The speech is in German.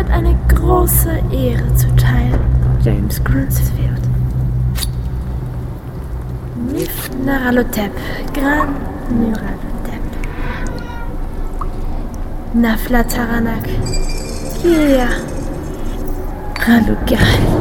wird eine große Ehre zuteil. James Grunsfield. Nif Naralotep, Gran Nuralotep. Nafla Taranak, Kia Ralugal.